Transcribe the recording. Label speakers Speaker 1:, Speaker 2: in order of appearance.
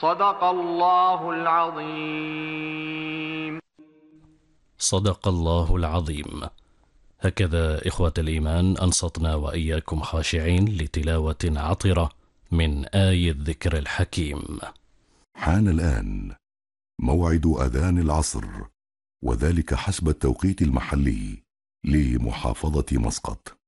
Speaker 1: صدق الله العظيم.
Speaker 2: صدق الله العظيم. هكذا إخوة الإيمان أنصتنا وإياكم خاشعين لتلاوة عطرة من آي الذكر الحكيم.
Speaker 3: حان الآن موعد أذان العصر، وذلك حسب التوقيت المحلي لمحافظة مسقط.